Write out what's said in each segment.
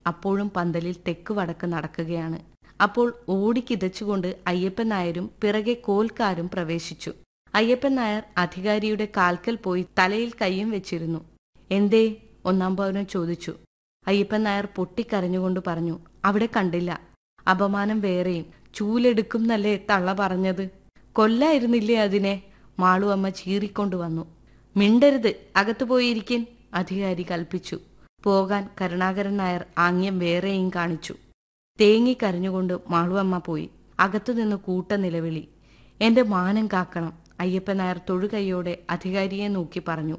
അപ്പോഴും പന്തലിൽ തെക്ക് വടക്ക് നടക്കുകയാണ്. അപ്പോൾ ഓടിക്കിതച്ചുകൊണ്ട് അയ്യപ്പൻ നായരും പിറകെ കോൽക്കാരും പ്രവേശിച്ചു. അയ്യപ്പൻ നായർ അധികാരിയുടെ കാൽക്കൽ പോയി തലയിൽ കയ്യും വെച്ചിരുന്നു. എന്തേ? ഒന്നാം പൗരൻ ചോദിച്ചു. അയ്യപ്പൻ നായർ പൊട്ടിക്കരഞ്ഞുകൊണ്ട് പറഞ്ഞു, അവിടെ കണ്ടില്ല. അപമാനം വേറെയും. ചൂലെടുക്കുന്നല്ലേ തള്ള പറഞ്ഞത്? കൊല്ലായിരുന്നില്ലേ അതിനെ? മാളുവമ്മ ചീറിക്കൊണ്ടുവന്നു. മിണ്ടരുത്, അകത്തു പോയിരിക്കാൻ അധികാരി കൽപ്പിച്ചു. പോകാൻ കരുണാകരൻ നായർ ആംഗ്യം വേറെയും കാണിച്ചു. തേങ്ങിക്കരഞ്ഞുകൊണ്ട് മാളുവമ്മ പോയി. അകത്തുനിന്ന് കൂട്ട നിലവിളി. എന്റെ മാനം കാക്കണം, അയ്യപ്പൻ നായർ തൊഴുകൈയോടെ അധികാരിയെ നോക്കി പറഞ്ഞു.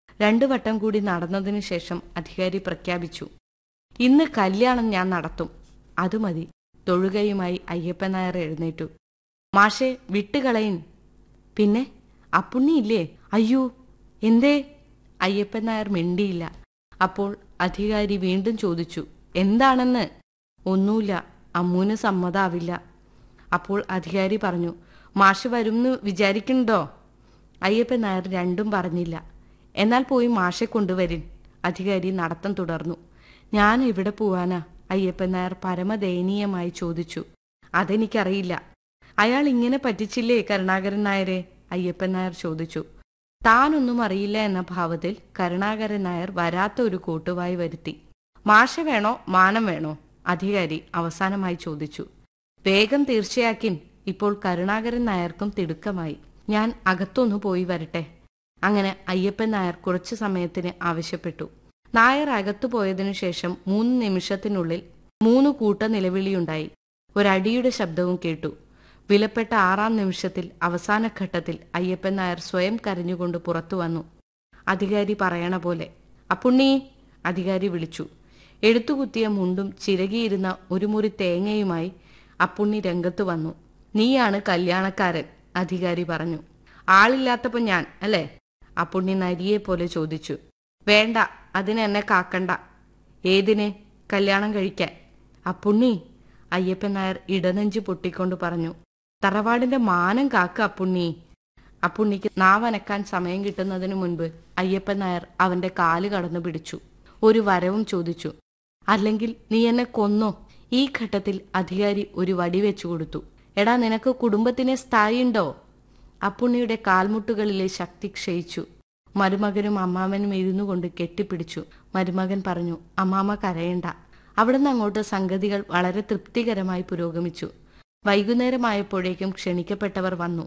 2 വട്ടം കൂടി നടന്നതിനു ശേഷം അധികാരി പ്രഖ്യാപിച്ചു, ഇന്ന് കല്യാണം ഞാൻ നടത്തും. അത് മതി. തൊഴുകയുമായി അയ്യപ്പൻ നായർ എഴുന്നേറ്റു. മാഷെ, വിട്ടുകളയിൻ. പിന്നെ അപ്പുണ്ണിയില്ലേ? അയ്യോ, എന്തേ? അയ്യപ്പൻ നായർ മിണ്ടിയില്ല. അപ്പോൾ അധികാരി വീണ്ടും ചോദിച്ചു, എന്താണെന്ന്? ഒന്നുമില്ല, അമ്മൂന് സമ്മതാവില്ല. അപ്പോൾ അധികാരി പറഞ്ഞു, മാഷ് വരുംന്ന് വിചാരിക്കുന്നുണ്ടോ? അയ്യപ്പൻ നായർ രണ്ടും പറഞ്ഞില്ല. എന്നാൽ പോയി മാഷെ കൊണ്ടുവരിൻ. അധികാരി നടത്തം തുടർന്നു. ഞാൻ എവിടെ പോവാനാ? അയ്യപ്പൻ നായർ പരമദയനീയമായി ചോദിച്ചു. അതെനിക്കറിയില്ല. അയാൾ ഇങ്ങനെ പറ്റിച്ചില്ലേ കരുണാകരൻ നായരെ? അയ്യപ്പൻ നായർ ചോദിച്ചു. താനൊന്നും അറിയില്ല എന്ന ഭാവത്തിൽ കരുണാകരൻ നായർ വരാത്ത ഒരു കൂട്ടുവായി വരുത്തി. മാഷ വേണോ മാനം വേണോ? അധികാരി അവസാനമായി ചോദിച്ചു. വേഗം തീർച്ചയാക്കിൻ. ഇപ്പോൾ കരുണാകരൻ നായർക്കും തിടുക്കമായി. ഞാൻ അകത്തൊന്നു പോയി വരട്ടെ. അങ്ങനെ അയ്യപ്പൻ നായർ കുറച്ചു സമയത്തിന് ആവശ്യപ്പെട്ടു. നായർ അകത്തു പോയതിനു ശേഷം 3 നിമിഷത്തിനുള്ളിൽ 3 കൂട്ട നിലവിളിയുണ്ടായി. ഒരടിയുടെ ശബ്ദവും കേട്ടു. വിലപ്പെട്ട 6-ാം നിമിഷത്തിൽ അവസാന ഘട്ടത്തിൽ അയ്യപ്പൻ നായർ സ്വയം കരഞ്ഞുകൊണ്ട് പുറത്തു വന്നു. അധികാരി പറയണ പോലെ. അപ്പുണ്ണി! അധികാരി വിളിച്ചു. എടുത്തുകുത്തിയ മുണ്ടും ചിരകിയിരുന്ന ഒരു മുറി തേങ്ങയുമായി അപ്പുണ്ണി രംഗത്തു വന്നു. നീയാണ് കല്യാണക്കാരൻ, അധികാരി പറഞ്ഞു. ആളില്ലാത്തപ്പോ ഞാൻ അല്ലേ? അപ്പുണ്ണി നരിയെ പോലെ ചോദിച്ചു. വേണ്ട, അതിനെന്നെ കാക്കണ്ട. ഏതിനെ? കല്യാണം കഴിക്കാൻ. അപ്പുണ്ണി! അയ്യപ്പൻ നായർ ഇടനെഞ്ചു പൊട്ടിക്കൊണ്ട് പറഞ്ഞു. തറവാടിന്റെ മാനം കാക്ക അപ്പുണ്ണി. അപ്പുണ്ണിക്ക് നാവനക്കാൻ സമയം കിട്ടുന്നതിനു മുൻപ് അയ്യപ്പൻ നായർ അവന്റെ കാല് കടന്നു പിടിച്ചു. ഒരു വരവും ചോദിച്ചു. അല്ലെങ്കിൽ നീ എന്നെ കൊന്നോ? ഈ ഘട്ടത്തിൽ അധികാരി ഒരു വടി വെച്ചു കൊടുത്തു. എടാ, നിനക്ക് കുടുംബത്തിനെ സ്ഥായിയുണ്ടോ? അപ്പുണ്ണിയുടെ കാൽമുട്ടുകളിലെ ശക്തി ക്ഷയിച്ചു. മരുമകനും അമ്മാവനും ഇരുന്നു കൊണ്ട് കെട്ടിപ്പിടിച്ചു. മരുമകൻ പറഞ്ഞു, അമ്മാമ്മ കരയണ്ട. അവിടുന്ന് അങ്ങോട്ട് സംഗതികൾ വളരെ തൃപ്തികരമായി പുരോഗമിച്ചു. വൈകുന്നേരമായപ്പോഴേക്കും ക്ഷണിക്കപ്പെട്ടവർ വന്നു.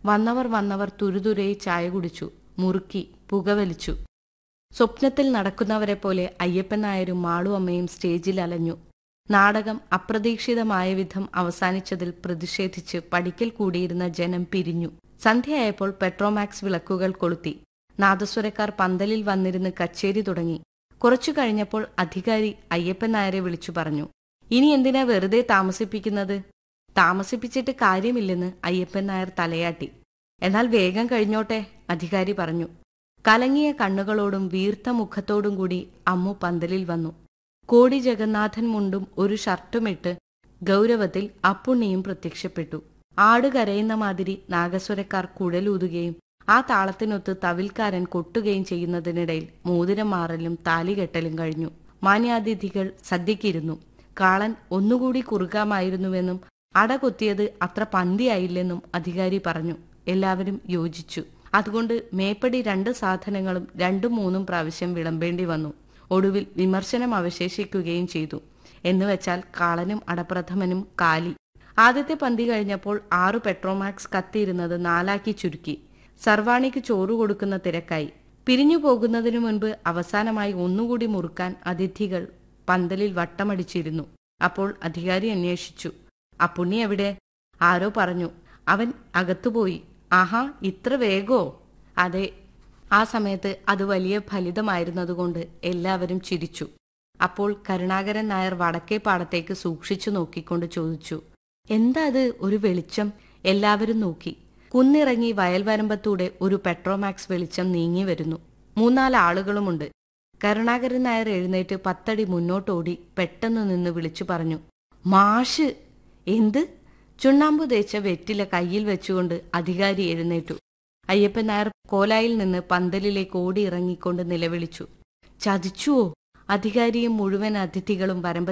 വന്നവർ തുരുതുരെ ചായ കുടിച്ചു, മുറുക്കി, പുകവലിച്ചു. സ്വപ്നത്തിൽ നടക്കുന്നവരെ പോലെ അയ്യപ്പൻ നായരും മാളുവമ്മയും സ്റ്റേജിൽ അലഞ്ഞു. നാടകം അപ്രതീക്ഷിതമായ വിധം അവസാനിച്ചതിൽ പ്രതിഷേധിച്ച് പടിക്കൽ കൂടിയിരുന്ന ജനം പിരിഞ്ഞു. സന്ധ്യയായപ്പോൾ പെട്രോമാക്സ് വിളക്കുകൾ കൊളുത്തി. നാദസ്വരക്കാർ പന്തലിൽ വന്നിരുന്ന് കച്ചേരി തുടങ്ങി. കുറച്ചു കഴിഞ്ഞപ്പോൾ അധികാരി അയ്യപ്പൻ നായരെ വിളിച്ചു പറഞ്ഞു. ഇനി എന്തിനാ വെറുതെ താമസിപ്പിക്കുന്നത്? താമസിപ്പിച്ചിട്ട് കാര്യമില്ലെന്ന് അയ്യപ്പൻ നായർ തലയാട്ടി. എന്നാൽ വേഗം കഴിഞ്ഞോട്ടെ, അധികാരി പറഞ്ഞു. കലങ്ങിയ കണ്ണുകളോടും വീർത്ത മുഖത്തോടും കൂടി അമ്മു പന്തലിൽ വന്നു. കോടി ജഗന്നാഥൻ മുണ്ടും ഒരു ഷർട്ടുമിട്ട് ഗൗരവത്തിൽ അപ്പുണ്ണിയും പ്രത്യക്ഷപ്പെട്ടു. ആട് കരയുന്ന മാതിരി നാഗസ്വരക്കാർ കുഴലൂതുകയും ആ താളത്തിനൊത്ത് തവിൽക്കാരൻ കൊട്ടുകയും ചെയ്യുന്നതിനിടയിൽ മോതിരം മാറലും താലികെട്ടലും കഴിഞ്ഞു. മാന്യാതിഥികൾ സദ്യക്കിരുന്നു. കാളൻ ഒന്നുകൂടി കുറുകാമായിരുന്നുവെന്നും അടകൊത്തിയത് അത്ര പന്തിയായില്ലെന്നും അധികാരി പറഞ്ഞു. എല്ലാവരും യോജിച്ചു. അതുകൊണ്ട് മേപ്പടി 2 സാധനങ്ങളും 2-3 പ്രാവശ്യം വിളമ്പേണ്ടി വന്നു. ഒടുവിൽ വിമർശനം അവശേഷിക്കുകയും ചെയ്തു. എന്നുവെച്ചാൽ കാളനും അടപ്രഥമനും കാലി. ആദ്യത്തെ പന്തി കഴിഞ്ഞപ്പോൾ 6 പെട്രോമാക്സ് കത്തിയിരുന്നത് 4 ചുരുക്കി. സർവാണിക്ക് ചോറ് കൊടുക്കുന്ന തിരക്കായി. പിരിഞ്ഞു പോകുന്നതിനു മുൻപ് അവസാനമായി ഒന്നുകൂടി മുറുക്കാൻ അതിഥികൾ പന്തലിൽ വട്ടമടിച്ചിരുന്നു. അപ്പോൾ അധികാരി അന്വേഷിച്ചു. അപ്പുണ്ണി എവിടെ? ആരോ പറഞ്ഞു. അവൻ അകത്തുപോയി. ആഹാ, ഇത്ര വേഗോ? അതെ. ആ സമയത്ത് അത് വലിയ ഫലിതമായിരുന്നതുകൊണ്ട് എല്ലാവരും ചിരിച്ചു. അപ്പോൾ കരുണാകരൻ നായർ വടക്കേ പാടത്തേക്ക് സൂക്ഷിച്ചു നോക്കിക്കൊണ്ട് ചോദിച്ചു, എന്താ അത് ഒരു വെളിച്ചം? എല്ലാവരും നോക്കി. കുന്നിറങ്ങി വയൽവരമ്പത്തൂടെ ഒരു പെട്രോമാക്സ് വെളിച്ചം നീങ്ങി വരുന്നു. 3-4 ആളുകളുമുണ്ട്. കരുണാകരൻ നായർ എഴുന്നേറ്റ് 10 അടി മുന്നോട്ടോടി പെട്ടെന്ന് നിന്ന് വിളിച്ചു പറഞ്ഞു, മാഷ്! എന്ത്? ചുണ്ണാമ്പു തേച്ച വെറ്റില കയ്യിൽ വെച്ചുകൊണ്ട് അധികാരി എഴുന്നേറ്റു. അയ്യപ്പൻ നായർ കോലായിൽ നിന്ന് പന്തലിലേക്ക് ഓടി ഇറങ്ങിക്കൊണ്ട് നിലവിളിച്ചു. ചതിച്ചുവോ? അധികാരിയും മുഴുവൻ അതിഥികളും വരമ്പ